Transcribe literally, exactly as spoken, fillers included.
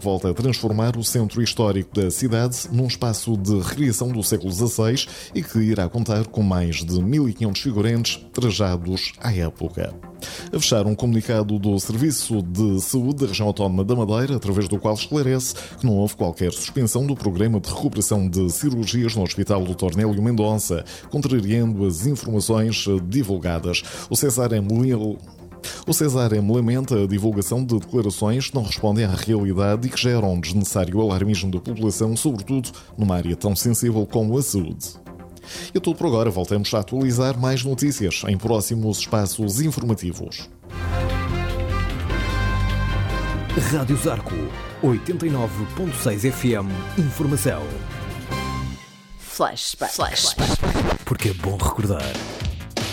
que volta a transformar o centro histórico da cidade num espaço de recriação do século dezasseis e que irá contar com mais de mil e quinhentos figurantes trajados à época. A fechar um comunicado do Serviço de Saúde da Região Autónoma da Madeira, através do qual esclarece que não houve qualquer suspensão do programa de recuperação de cirurgias no Hospital doutor Nélio Mendonça, contrariando as informações divulgadas. O César M. O César M. lamenta a divulgação de declarações que não respondem à realidade e que geram desnecessário alarmismo da população, sobretudo numa área tão sensível como a saúde. E é tudo por agora. Voltamos a atualizar mais notícias em próximos espaços informativos. Rádio Zarco, oitenta e nove ponto seis F M. Informação. Flashback. Flashback. Porque é bom recordar.